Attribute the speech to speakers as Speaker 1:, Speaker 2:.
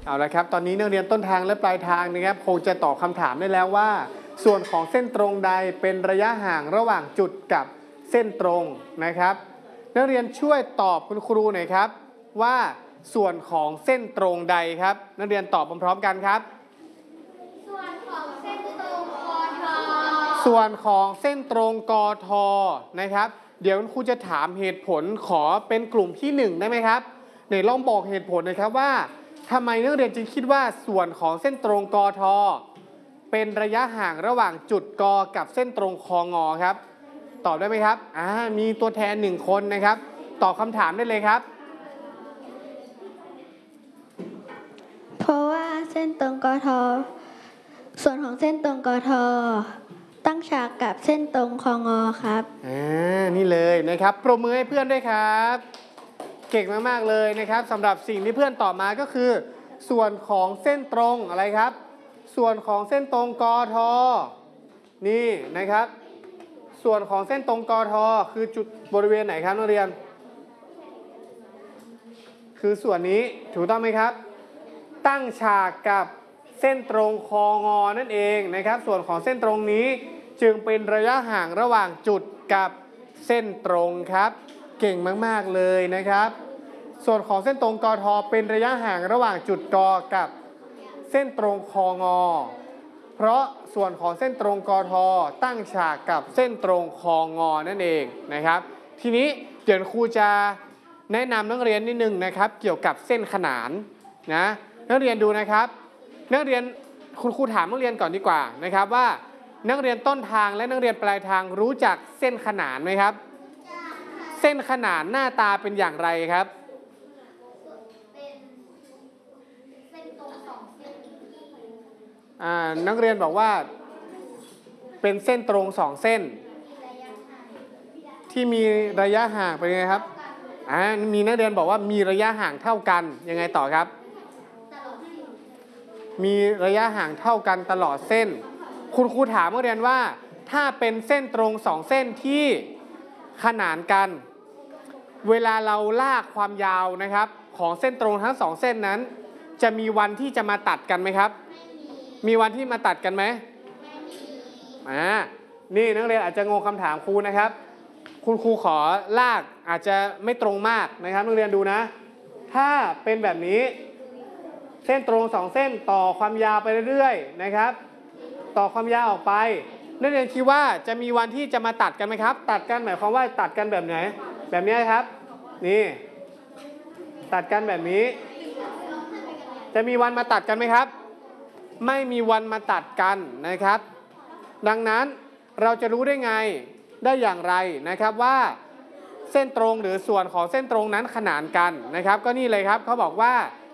Speaker 1: เอาละครับตอนนี้นักเรียนต้นทางและปลายทางนะครับคงจะตอบคำถามได้แล้วว่าส่วนของเส้นตรงใดเป็นระยะห่างระหว่างจุดกับเส้นตรงนะครับนักเรียนช่วยตอบคุณครูหน่อยครับว่าส่วนของเส้นตรงใดครับนักเรียนตอบพร้อมๆกันครับ
Speaker 2: ส่วนของเส้นตรงกท
Speaker 1: ส่วนของเส้นตรงกทนะครับเดี๋ยวคุณครูจะถามเหตุผลขอเป็นกลุ่มที่1ได้ไหมครับไหนลองบอกเหตุผลนะครับว่าทำไมนักเรียนจึงคิดว่าส่วนของเส้นตรงกทเป็นระยะห่างระหว่างจุดกกับเส้นตรงคงครับตอบได้ไหมครับมีตัวแทน1คนนะครับตอบคำถามได้เลยครับ
Speaker 3: เพราะว่าเส้นตรงกทส่วนของเส้นตรงกทตั้งฉากกับเส้นตรงคงครับ
Speaker 1: นี่เลยนะครับปรบมือให้เพื่อนด้วยครับเก่งมากๆเลยนะครับสำหรับสิ่งที่เพื่อนตอบมาก็คือส่วนของเส้นตรงอะไรครับส่วนของเส้นตรงกทนี่นะครับส่วนของเส้นตรงกทคือจุดบริเวณไหนครับนักเรียนคือส่วนนี้ถูกต้องไหมครับตั้งฉากกับเส้นตรงคงนั่นเองนะครับส่วนของเส้นตรงนี้จึงเป็นระยะห่างระหว่างจุดกับเส้นตรงครับเก่งมากๆเลยนะครับส่วนของเส้นตรงกทเป็นระยะห่างระหว่างจุดกกับเส้นตรงคงเพราะส่วนของเส้นตรงกทตั้งฉากกับเส้นตรงคงนั่นเองนะครับทีนี้เดี๋ยวครูจะแนะนำนักเรียนนิดนึงนะครับเกี่ยวกับเส้นขนานนะนักเรียนดูนะครับนักเรียนคุณครูถามนักเรียนก่อนดีกว่านะครับว่านักเรียนต้นทางและนักเรียนปลายทางรู้จักเส้นขนานไหมครับเส้นขนานหน้าตาเป็นอย่างไรครับ
Speaker 2: เป็นเส้นตรง2เส้น
Speaker 1: นักเรียนบอกว่าเป็นเส้นตรง2เส้นที่มีระยะห่างเป็นไงครับมีนักเรียนบอกว่ามีระยะห่างเท่ากันยังไงต่อครับมีระยะห่างเท่ากันตลอดเส้นคุณครูถามนักเรียนว่าถ้าเป็นเส้นตรง2เส้นที่ขนานกันเวลาเราลากความยาวนะครับของเส้นตรงทั้ง2เส้นนั้นจะมีวันที่จะมาตัดกันไหมครับมีวันที่มาตัดกันไหมนี่นักเรียนอาจจะงงคำถามครูนะครับคุณครูขอลากอาจจะไม่ตรงมากนะครับนักเรียนดูนะถ้าเป็นแบบนี้เส้นตรง2เส้นต่อความยาวไปเรื่อยๆนะครับต่อความยาวออกไปนักเรียนคิดว่าจะมีวันที่จะมาตัดกันไหมครับตัดกันหมายความว่าตัดกันแบบไหนแบบนี้ครับนี่ตัดกันแบบนี้จะมีวันมาตัดกันไหมครับไม่มีวันมาตัดกันนะครับดังนั้นเราจะรู้ได้ไงได้อย่างไรนะครับว่าเส้นตรงหรือส่วนของเส้นตรงนั้นขนานกันนะครับก็นี่เลยครับเขาบอกว่า